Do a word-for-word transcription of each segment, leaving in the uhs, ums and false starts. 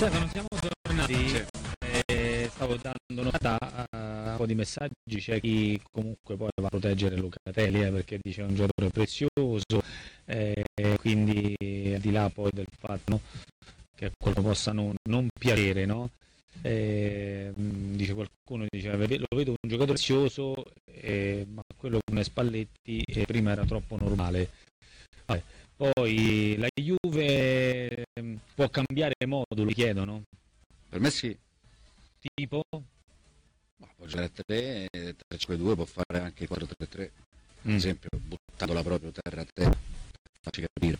Stefano, siamo tornati. Sì. Eh, stavo dando nota a un po' di messaggi. C'è chi comunque poi va a proteggere Locatelli, eh, perché dice è un giocatore prezioso, eh, quindi al di là poi del fatto, no, che quello possa non, non piacere, no? Eh, dice qualcuno dice lo vedo un giocatore prezioso, eh, ma quello con Spalletti eh, prima era troppo normale. Vabbè. Poi la Juve eh, può cambiare modulo, chiedono. Per me sì. Tipo? Ma può giocare a tre, tre cinque due, può fare anche quattro tre tre. Ad Mm. esempio, buttandola proprio terra a terra, facci capire.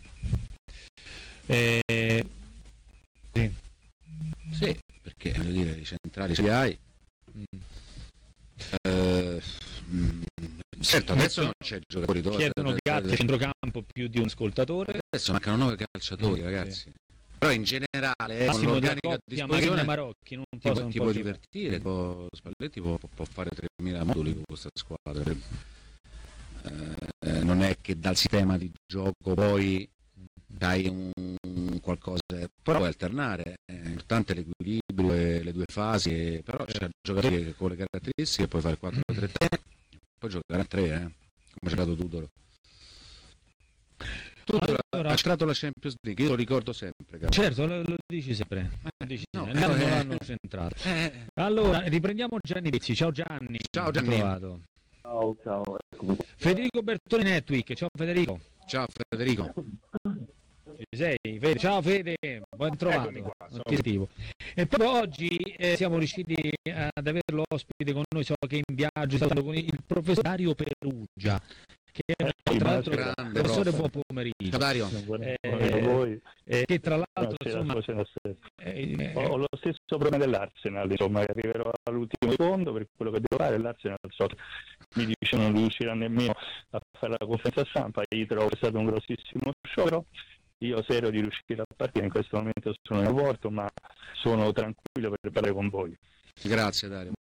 Eh, sì. Sì, perché voglio dire, i centrali ce li hai. Mm. Eh, mm, certo, adesso non c'è giocatore dove. Chiedono Gatti a centrocampo più di un ascoltatore. Adesso mancano nove calciatori, Mm, ragazzi. sì. Però in generale, con Massimo l'organico a Coppia, disposizione, Marina Marocchi non ti, possono può- un ti po' puoi giocare. divertire. Può, Spalletti può, può fare tremila moduli con questa squadra. Eh, non è che dal sistema di gioco poi hai un, un qualcosa, però puoi alternare, è importante l'equilibrio e le due fasi, e, però c'è giocatori che con le caratteristiche puoi fare quattro tre tre, puoi giocare a tre, eh, come ha giocato Tudor. Tudor Allora- ha entrato la Champions League, io lo ricordo sempre, caro. Certo, lo, lo dici sempre. Lo dici no, sempre. Non eh, l'hanno centrato. Eh, Allora, riprendiamo Gianni Rizzi. Ciao Gianni. Ciao, Ben Gianni. trovato. Ciao, ciao, eccomi. Federico Bertoni Netweek. Ciao Federico. ciao Federico. Ci sei? Fede? Ciao Fede, ben trovato. Eccomi qua, sono Ti sentivo. E proprio oggi eh, siamo riusciti ad averlo ospite con noi, so che in viaggio è stato con il professor Dario Perugia, che è sì, tra l'altro grande professore, prof. buon pomeriggio. Ciao Dario. Buonasera Eh, a voi. Eh, che tra l'altro Buonasera, insomma, buonasera a te. eh, Ho, ho lo stesso problema dell'Arsenal, insomma, che arriverò all'ultimo secondo per quello che devo fare. L'Arsenal so che mi dice non riuscirà nemmeno a fare la conferenza stampa. Io trovo che è stato un grossissimo sciopero. Io spero di riuscire a partire, in questo momento sono in aborto, ma sono tranquillo per parlare con voi. Grazie Dario.